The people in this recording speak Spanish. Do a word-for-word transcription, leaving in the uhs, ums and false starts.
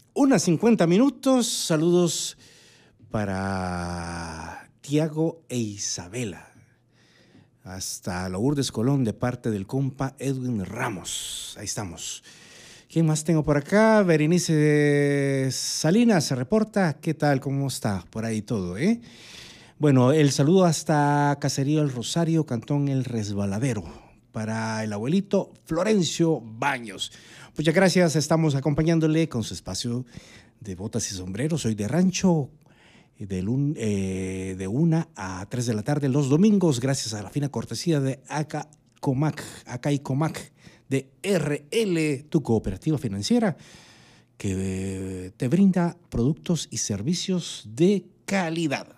Una cincuenta minutos. Saludos para Tiago e Isabela. Hasta Lourdes Colón de parte del compa Edwin Ramos. Ahí estamos. ¿Quién más tengo por acá? Berenice Salinas se reporta. ¿Qué tal? ¿Cómo está? Por ahí todo, ¿eh? Bueno, el saludo hasta Caserío El Rosario, Cantón El Resbaladero, para el abuelito Florencio Baños. Muchas gracias, estamos acompañándole con su espacio de botas y sombreros. Soy de rancho, de, lun, eh, de una a tres de la tarde los domingos, gracias a la fina cortesía de Aca Comac, Aca y Comac, de R L, tu cooperativa financiera, que te brinda productos y servicios de calidad.